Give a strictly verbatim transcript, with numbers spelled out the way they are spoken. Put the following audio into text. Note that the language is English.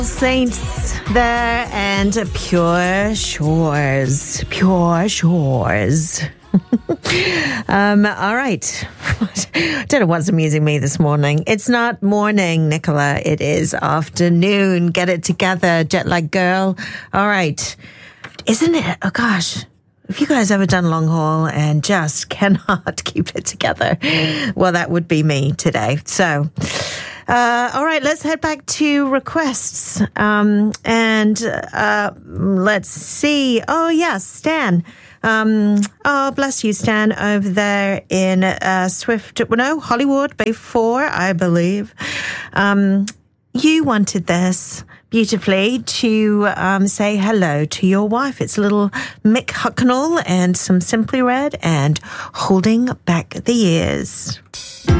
Saints there and Pure Shores. Pure Shores. um, all right. I don't know what's amusing me this morning. It's not morning, Nicola. It is afternoon. Get it together, jet lag girl. All right. Isn't it? Oh, gosh. Have you guys ever done long haul and just cannot keep it together? Well, that would be me today. So... Uh, all right, let's head back to requests. Um, and uh, let's see. Oh, yes, Stan. Um, oh, bless you, Stan, over there in uh, Swift, well, no, Hollywood, Bay four, I believe. Um, you wanted this beautifully to um, say hello to your wife. It's a little Mick Hucknall and some Simply Red and Holding Back the Years.